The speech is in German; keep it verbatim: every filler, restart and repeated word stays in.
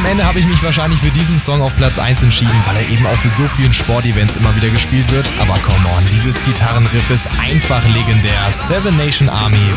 Ende habe ich mich wahrscheinlich für diesen Song auf Platz eins entschieden, weil er eben auch für so vielen Sportevents immer wieder gespielt wird. Aber come on, dieses Gitarrenriff ist einfach legendär. Seven Nation Army